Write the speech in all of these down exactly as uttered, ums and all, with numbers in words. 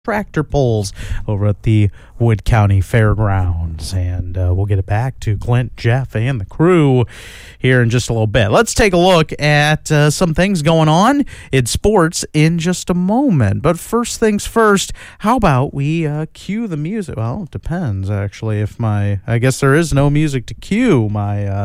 tractor pulls over at the Wood County Fairgrounds. And uh, we'll get it back to Clint, Jeff, and the crew here in just a little bit. Let's take a look at uh, some things going on in sports in just a moment. But first things first, how about we uh, cue the music? Well, it depends, actually. If my, I guess there is no music to cue. My, uh,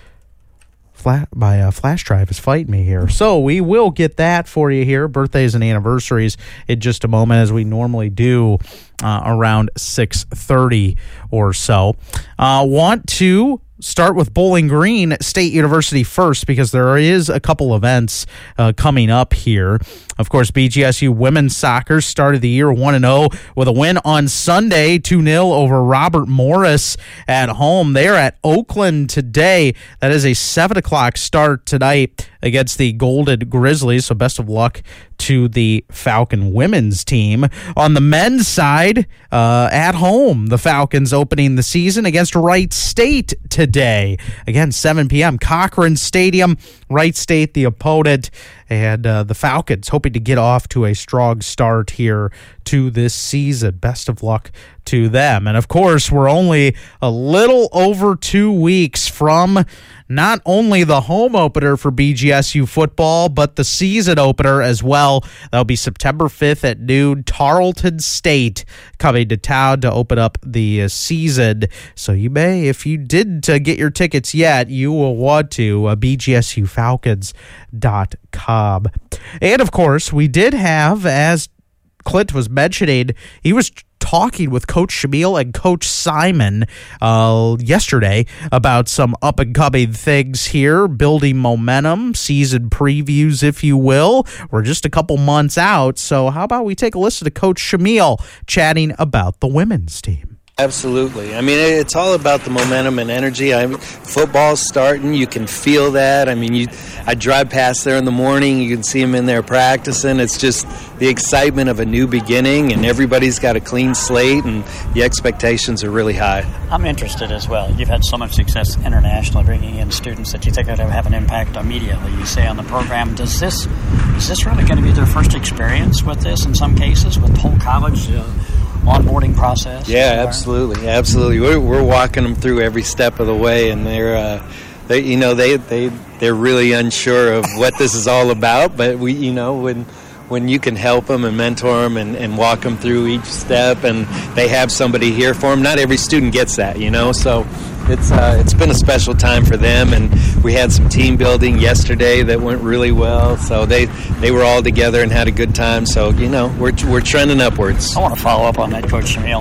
Flat, my uh, flash drive is fighting me here. So we will get that for you here, birthdays and anniversaries, in just a moment, as we normally do uh, around six thirty or so. Uh, want to start with Bowling Green State University first, because there is a couple events uh, coming up here. Of course, B G S U women's soccer started the year one and oh with a win on Sunday, two nil over Robert Morris at home. They are at Oakland today. That is a seven o'clock start tonight against the Golden Grizzlies, so best of luck to the Falcon women's team. On the men's side, uh, at home, the Falcons opening the season against Wright State today. Again, seven p.m., Cochran Stadium, Wright State the opponent, and uh, the Falcons hoping to get off to a strong start here to this season. Best of luck to them. And of course, we're only a little over two weeks from not only the home opener for B G S U football, but the season opener as well. That'll be September fifth at noon. Tarleton State coming to town to open up the uh, season. So you may, if you didn't uh, get your tickets yet, you will want to, uh, B G S U Falcons dot com. And of course, we did have, as Clint was mentioning, he was talking with Coach Shamil and Coach Simon uh, yesterday about some up-and-coming things here, building momentum, season previews, if you will. We're just a couple months out, so how about we take a listen to Coach Shamil chatting about the women's team? Absolutely. I mean, it's all about the momentum and energy. I mean, football's starting. You can feel that. I mean, you, I drive past there in the morning. You can see them in there practicing. It's just the excitement of a new beginning, and everybody's got a clean slate, and the expectations are really high. I'm interested as well. You've had so much success internationally, bringing in students that you think would have an impact immediately. You say on the program, does this is this really going to be their first experience with this in some cases, with the whole college uh, onboarding process? Yeah, absolutely, absolutely. We're, we're walking them through every step of the way, and they're, uh, they, you know, they they they're really unsure of what this is all about. But we, you know, when when you can help them and mentor them and, and walk them through each step, and they have somebody here for them. Not every student gets that, you know, so. It's uh, it's been a special time for them, and we had some team building yesterday that went really well. So they, they were all together and had a good time. So, you know, we're we're trending upwards. I want to follow up on that, Coach Shamil.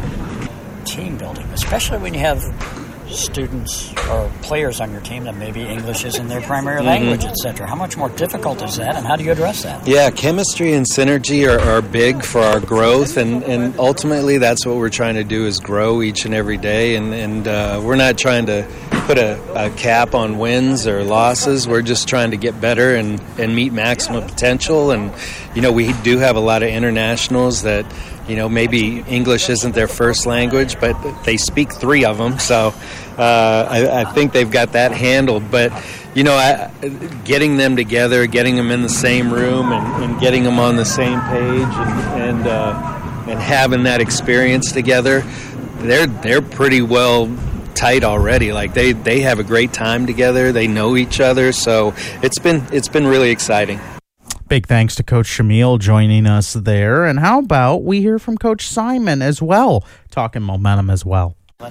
Team building, especially when you have students or players on your team that maybe English isn't their primary mm-hmm. language, et cetera. How much more difficult is that, and how do you address that? Yeah, chemistry and synergy are, are big for our growth, and, and ultimately that's what we're trying to do, is grow each and every day, and, and uh, we're not trying to put a, a cap on wins or losses. We're just trying to get better and, and meet maximum potential, and, you know, we do have a lot of internationals that, you know, maybe English isn't their first language, but they speak three of them. So uh, I, I think they've got that handled. But, you know, I, getting them together, getting them in the same room and, and getting them on the same page and and, uh, and having that experience together, they're they're pretty well tight already. Like they, they have a great time together. They know each other. So it's been it's been really exciting. Big thanks to Coach Shamil joining us there. And how about we hear from Coach Simon as well, talking momentum as well.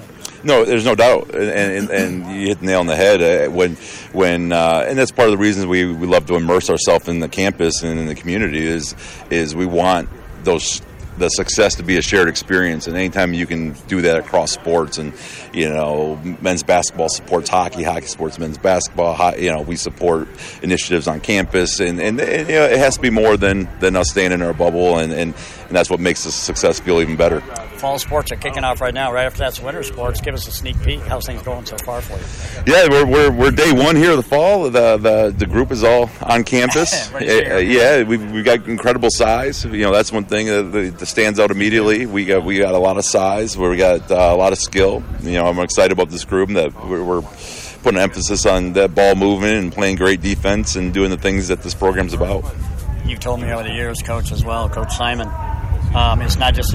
No, there's no doubt, and, and, and you hit the nail on the head. Uh, when, when, uh, and that's part of the reasons we, we love to immerse ourselves in the campus and in the community is is we want those the success to be a shared experience, and anytime you can do that across sports, and you know, men's basketball supports hockey, hockey supports men's basketball. Ho- you know, we support initiatives on campus, and, and, and you know, it has to be more than, than us staying in our bubble, and, and, and that's what makes the success feel even better. Fall sports are kicking off right now. Right after that's winter sports. Give us a sneak peek. How's things going so far for you? Yeah, we're we're, we're day one here of the fall. The the, the group is all on campus. uh, yeah, we've we got incredible size. You know, that's one thing that, that stands out immediately. We got we got a lot of size. Where we got uh, a lot of skill. You know, I'm excited about this group, that we're, we're putting emphasis on that ball movement and playing great defense and doing the things that this program's about. You've told me over the years, Coach, as well, Coach Simon, Um, it's not just